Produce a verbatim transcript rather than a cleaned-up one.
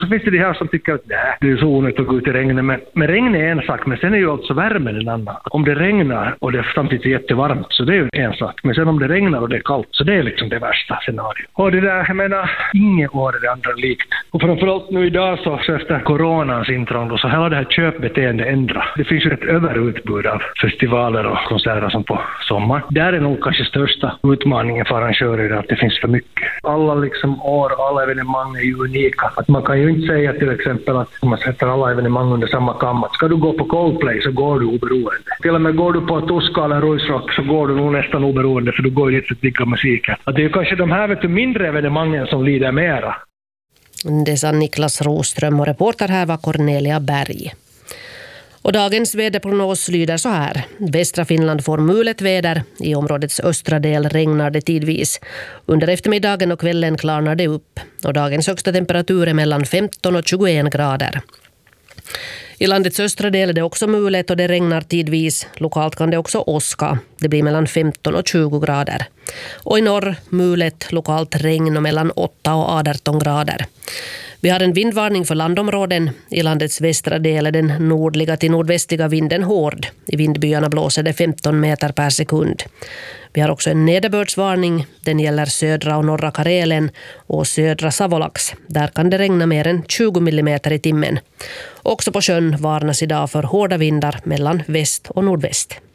Så finns det de här som tycker att nej, det är så onödigt att gå ut i regnet. Men, men regn är en sak, men sen är ju alltså värmen en annan. Om det regnar och det samtidigt är jättevarmt så det är ju en sak. Men sen om det regnar och det är kallt så det är liksom det värsta scenariot. Och det där, jag menar, inget år är det andra likt. Och framförallt nu idag så, så efter coronans intrång så hela det här köpbeteendet ändras. Det finns ju ett överutbud av festivaler och konserter som på sommar. Där är nog kanske största utmaningen för arrangörer att det finns för mycket. Alla liksom år, alla evenemang är ju unika. Att man kan ju inte säga till exempel att om man sätter alla evenemang under samma kam, att ska du gå på Coldplay så går du oberoende. Till och med går du på Tuska eller Ruisrock så går du nog nästan oberoende för du går ju dit för att digga musiken. Att det är ju kanske de här vet du, mindre evenemangen som lider mera. Det sa Niklas Roström och reporter här var Cornelia Berg. Och dagens väderprognos lyder så här. Västra Finland får mulet väder. I områdets östra del regnar det tidvis. Under eftermiddagen och kvällen klarnar det upp. Och dagens högsta temperatur är mellan femton och tjugoen grader. I landets östra del är det också mulet och det regnar tidvis. Lokalt kan det också åska. Det blir mellan femton och tjugo grader. Och i norr mulet, lokalt regn och mellan åtta och arton grader. Vi har en vindvarning för landområden. I landets västra del är den nordliga till nordvästliga vinden hård. I vindbyarna blåser det femton meter per sekund. Vi har också en nederbördsvarning. Den gäller södra och norra Karelen och södra Savolax. Där kan det regna mer än tjugo millimeter i timmen. Också på sjön varnas idag för hårda vindar mellan väst och nordväst.